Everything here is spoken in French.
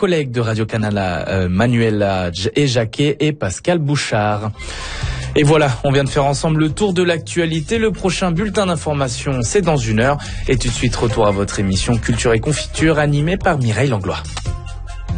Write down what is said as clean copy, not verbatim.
collègues de Radio Canada, Manuela et Jacquet et Pascal Bouchard. Et voilà, on vient de faire ensemble le tour de l'actualité. Le prochain bulletin d'information, c'est dans 1 heure. Et tout de suite, retour à votre émission Culture et Confiture, animée par Mireille Langlois.